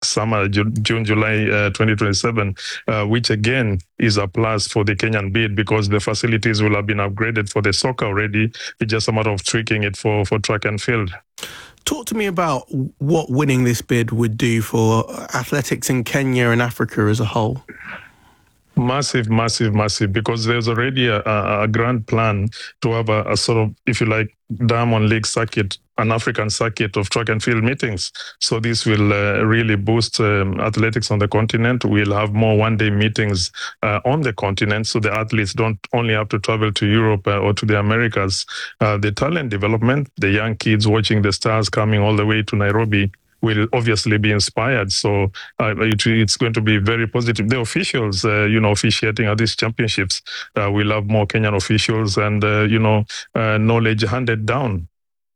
summer, June, July 2027, which again is a plus for the Kenyan bid because the facilities will have been upgraded for the soccer already. It's just a matter of tweaking it for track and field. Talk to me about what winning this bid would do for athletics in Kenya and Africa as a whole. Massive, because there's already a grand plan to have a sort of, if you like, Diamond League circuit, an African circuit of track and field meetings. So this will really boost athletics on the continent. We'll have more one-day meetings on the continent, so the athletes don't only have to travel to Europe or to the Americas. The talent development, the young kids watching the stars coming all the way to Nairobi, will obviously be inspired. So it's going to be very positive. The officials, officiating at these championships, will have more Kenyan officials and, knowledge handed down.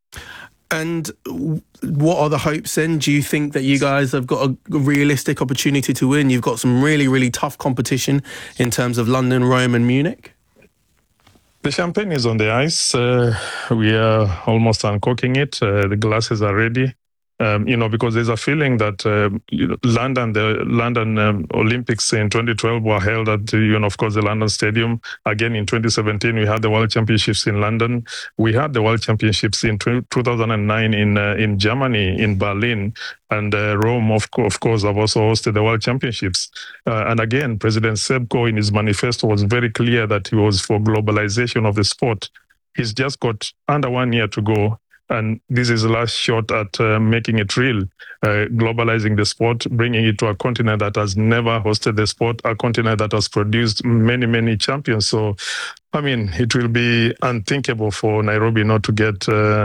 And what are the hopes then? Do you think that you guys have got a realistic opportunity to win? You've got some really, really tough competition in terms of London, Rome and Munich. The champagne is on the ice. We are almost uncorking it. The glasses are ready. Because there's a feeling that the London Olympics in 2012 were held at, of course, the London Stadium. Again, in 2017, we had the World Championships in London. We had the World Championships in 2009 in Germany, in Berlin. And Rome, of course, have also hosted the World Championships. And again, President Sebco in his manifesto was very clear that he was for globalization of the sport. He's just got under 1 year to go. And this is the last shot at making it real, globalizing the sport, bringing it to a continent that has never hosted the sport, a continent that has produced many, many champions. So, it will be unthinkable for Nairobi not to get,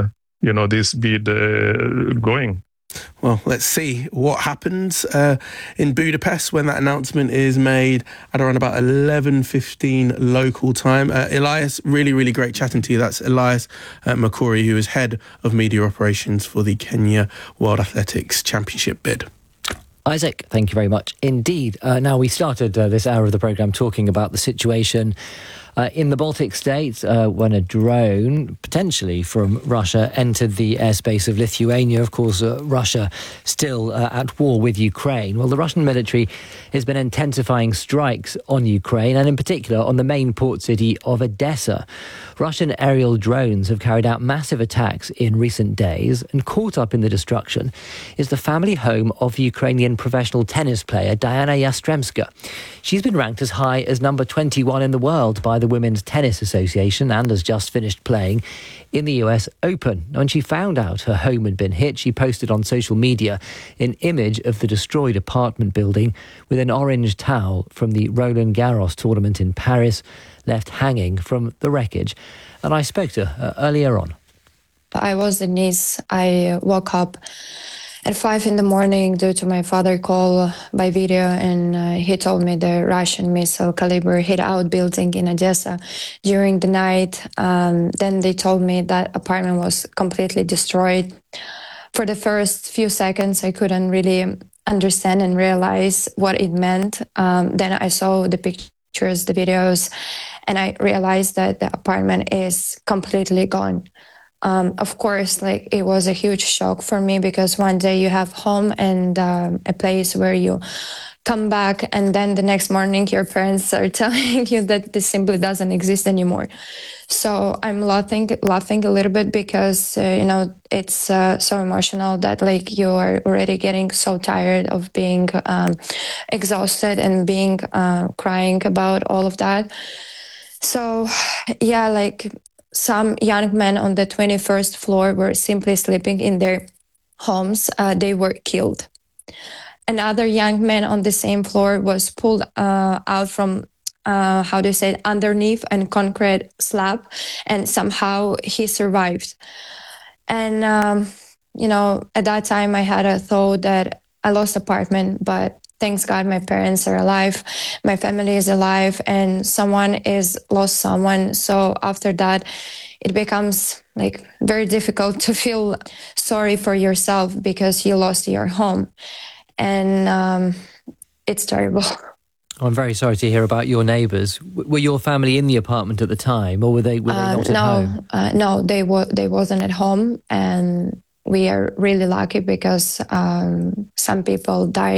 this bid going. Well, let's see what happens in Budapest when that announcement is made at around about 11:15 local time. Elias, really, really great chatting to you. That's Elias Makori, who is head of media operations for the Kenya World Athletics Championship bid. Isaac, thank you very much indeed. Now, we started this hour of the programme talking about the situation in the Baltic states when a drone, potentially from Russia, entered the airspace of Lithuania. Of course, Russia still at war with Ukraine. Well, the Russian military has been intensifying strikes on Ukraine and in particular on the main port city of Odessa. Russian aerial drones have carried out massive attacks in recent days, and caught up in the destruction is the family home of the Ukrainian professional tennis player Diana Yastremska. She's been ranked as high as number 21 in the world by the Women's Tennis Association and has just finished playing in the US Open. When she found out her home had been hit, she posted on social media an image of the destroyed apartment building with an orange towel from the Roland Garros tournament in Paris left hanging from the wreckage. And I spoke to her earlier on. I was in Nice. I woke up at 5 a.m. due to my father call by video, and he told me the Russian missile caliber hit out building in Odessa during the night. Then they told me that apartment was completely destroyed. For the first few seconds, I couldn't really understand and realize what it meant. Then I saw the pictures, the videos, and I realized that the apartment is completely gone. Of course, it was a huge shock for me because one day you have home and a place where you come back, and then the next morning your parents are telling you that this simply doesn't exist anymore. So I'm laughing a little bit because, it's so emotional that you are already getting so tired of being exhausted and being crying about all of that. So, yeah, some young men on the 21st floor were simply sleeping in their homes. They were killed. Another young man on the same floor was pulled out from, underneath a concrete slab, and somehow he survived. And, at that time I had a thought that I lost apartment, but thanks God, my parents are alive, my family is alive, and someone is lost someone. So after that, it becomes very difficult to feel sorry for yourself because you lost your home. And it's terrible. I'm very sorry to hear about your neighbours. Were your family in the apartment at the time, or were they not at home? No, they wasn't at home, and we are really lucky because some people died